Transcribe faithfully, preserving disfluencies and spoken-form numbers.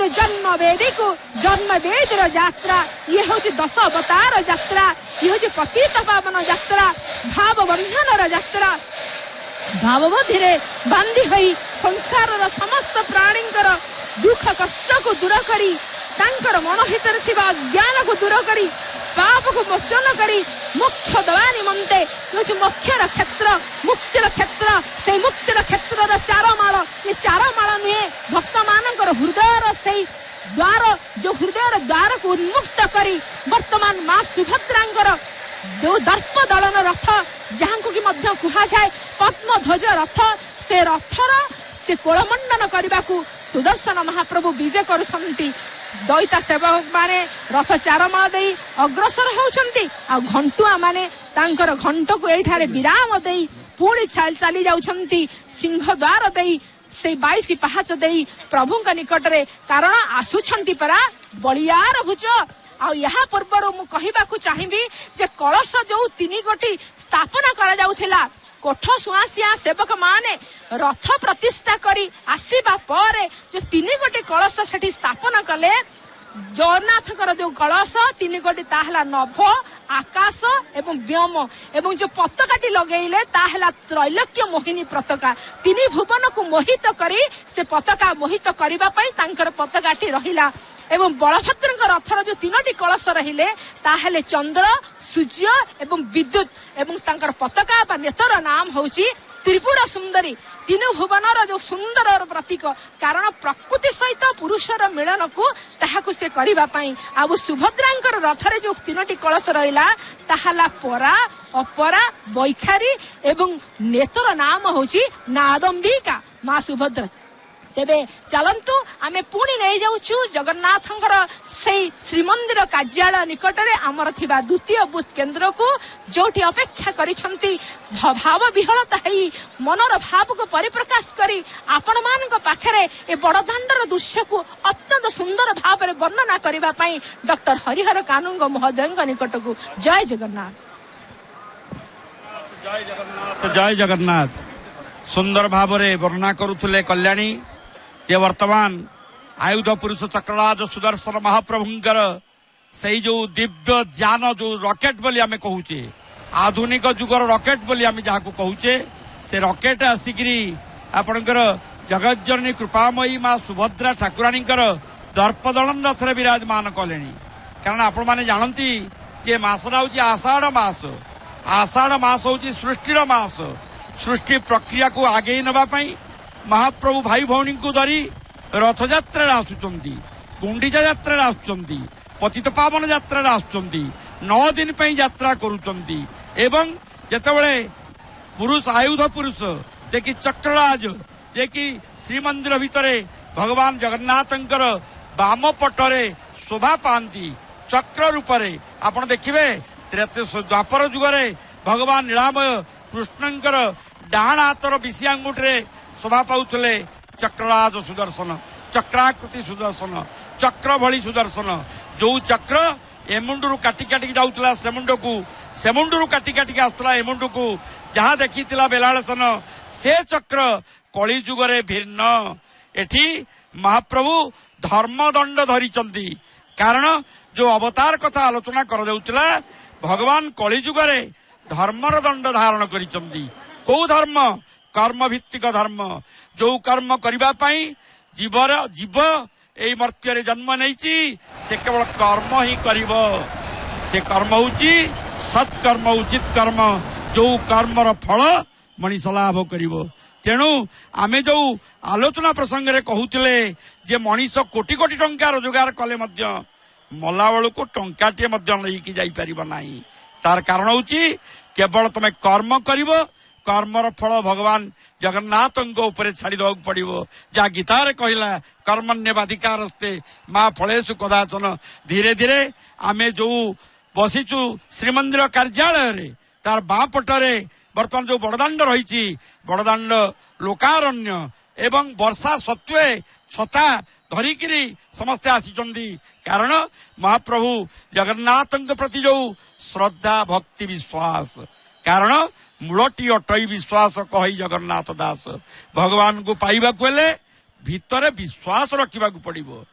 जन्म वेदी को जन्म वेदी यात्रा ये हूँ दश अवतार यात्रा ये हूँ पतित पावन यात्रा भाव बंधन यात्रा भावबोधि रे बांधी होई संसार समस्त प्राणी दुख कष्ट को दूर करी तांकर मन भीतर थिबा अज्ञान को दूर करी पाप को मोचन करी मोक्ष दवा निमंते मोक्षर क्षेत्र मुक्तिर क्षेत्र से मुक्तिर क्षेत्र चार माल ये चार माल नुहे भक्त मानकर हृदय से द्वार जो हृदय द्वार को उन्मुक्त करी वर्तमान मां सुभद्रांकर जो दर्प दलन रथ जहां को कि मध्य कुहा जाए पद्म ध्वज रथ से रथर से कोलमंडन करने को सुदर्शन महाप्रभु विजय करुछंती दैता सेवक माने रथ चार माल दे अग्रसर होउछंती आ घंटुआ माने तांकर घंट को एठारे विराम दे पुणी चाल चली जाउछंती सिंह द्वार दे से बाईस पहाच दे प्रभु निकट रे कारण आसुछंती परा बलियार भुज आ यहाँ पूर्वर मु कहबाकू चाहिबी जे कलश जो तीन गोटी स्थापना करा जाउथिला कोठ सुआसिया सेवक माने रथ प्रतिष्ठा करी आसीबा परे जो तीन गोटी कलश सेठी स्थापना कले जगन्नाथकर जो कलश तीन गोटी ताहला नभ आकाश एवं व्योम एवं जो पताकाटी लगेले ताहला त्रैलोक्य मोहिनी पताका तीन भुवन को मोहित करी से पताका मोहित करबा पई तांकर पताकाटी रहिला एवं बलभद्र रथर जो तीनोटी कलश रहिले ताहेले चंद्र सूर्य एवं विद्युत एवं तांकर पताका बा नेतर नाम होची त्रिपुरा सुंदरी तीन भुवनर जो सुंदर प्रतीक कारण प्रकृति सहित पुरुषर मिलन को ताहाकु से करिबा पई आबु सुभद्रांकर रथरे जो तीनोटी कलश रहिला ताहला परा अपरा बैखारी एवं नेतर नाम होची नादंबिका मां सुभद्रा तेबे चलंतु आमे पुणी नहीं जाउछु जगन्नाथंकर से श्रीमंदिर कार्यालय निकट रे आमर थिबा द्वितीय बुथ केंद्र को जोठी अपेक्षा करिसंती भाव विहलता है मनर भाव को परिप्रकाश करी आपण मान पाखरे ए बड़दाण्डर दृश्य को अत्यंत सुंदर भाव में वर्णना करबा पई डॉक्टर हरिहर कानुंग महोदय निकट को जय जगन्नाथ जय जगन्नाथ जय जगन्नाथ सुंदर भाव में वर्णना करुले कल्याणी जे वर्तमान आयुध पुरुष चक्रराज सुदर्शन महाप्रभुंकर से जो दिव्य जान जो रॉकेट बोली आमे कहूचे आधुनिक जुगर रॉकेट बोली आमे जाको कहूचे से रॉकेट आसिकरी आपणकर जगत जननी कृपामयी मां सुभद्रा ठाकुराणीकर दर्पदलन रथरे विराजमान कलेनी कारण आपण माने जानती जे मासरा होची आषाढ़ मास आषाढ़ मास होची सृष्टिर मास सृष्टि प्रक्रिया को आगे नबा पई महाप्रभु भाई भौणी को धरी रथयात्रा आसुचंती गुंडीचा यात्रा आसुचंती पतित पावन यात्रा आसुचंती नौ दिन पे यात्रा करुचंती एवं जेतेबेले पुरुष आयुध पुरुष जे कि चक्रराज जे कि श्रीमंदिर भितरे भगवान जगन्नाथंकर बाम पटरे शोभा पाती चक्र रूपरे आपण देखिबे द्वापर जुगरे भगवान नीलामय कृष्णंकर डाहाण हातर विषि आंगुठरे शोभा पाउथले चक्रराज सुदर्शन चक्राकृति सुदर्शन चक्र भली सुदर्शन जो चक्र एमुंडरू काटी काटी जाउतला सेमुंड को सेमुंडरू काटी काटी आसुतला एमुंड को जहाँ देखिथिला बेलाळसन से चक्र कली जुगरे भिन्न एठी महाप्रभु धर्मदंड धरिचंती कारण जो अवतार कथा आलोचना कर जाउतला भगवान कली जुगरे धर्मर दंड धारण करिचंती को धर्म कर्म भित्तिक धर्म जो कर्म करबा पई जीवर जीव एई मर्त्य जन्म नैची से केवल कर्म ही करिवो से कर्म होची सत्कर्म उचित कर्म जो कर्मर फल मनीष लाभ करिवो तेणु आमे जो आलोचना प्रसंग रे कहूतिले जे मनीष कोटी कोटी टंका रोजगार कले मध्य मला बेलू को टंकाटे मध्य लेकी जाई परिबो नाही तार कारण होची केवल तमे कर्म करिवो कर्मर फल भगवान जगन्नाथ ऊपर छाड़ी दवा पड़ो जहाँ गीतार कहला कर्मण्यवाधिकारस्ते माँ फलेषु कदाचन धीरे धीरे आमे जो बसीचु श्रीमंदिर कार्यालय रे तार बाँ पटरे बर्तमान जो बड़दाण्ड रही बड़दाण्ड लोकारण्य एवं वर्षा सत्वे छता धरिकी समस्ते आसी कारण महाप्रभु जगन्नाथ प्रति जो श्रद्धा भक्ति विश्वास कारण मूलटी अटई विश्वास कही जगन्नाथ दास भगवान को पाइबा हेले भितर विश्वास रखा पड़ो।